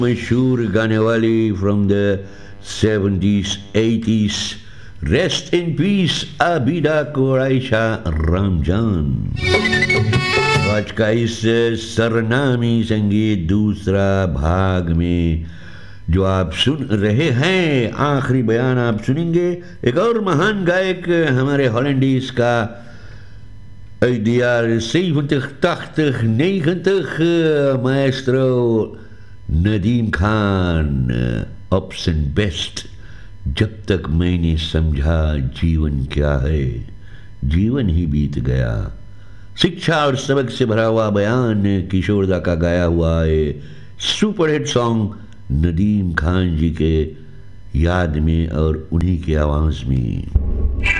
मशहूर गाने वाली from the 70s 80s। Rest in peace Abida कुरैशा Ramzan. आज का इस सरनामी संगीत दूसरा भाग में जो आप सुन रहे हैं, आखिरी बयान आप सुनेंगे एक और महान गायक हमारे हॉलैंडीज का uit de jaren 70, 80, 90, maestro Nadeem Khan op zijn best। जब तक मैंने समझा जीवन क्या है, जीवन ही बीत गया। शिक्षा और सबक से भरा हुआ बयान किशोरदा का गाया हुआ है सुपरहिट सॉन्ग नदीम खान जी के याद में और उन्हीं की आवाज में।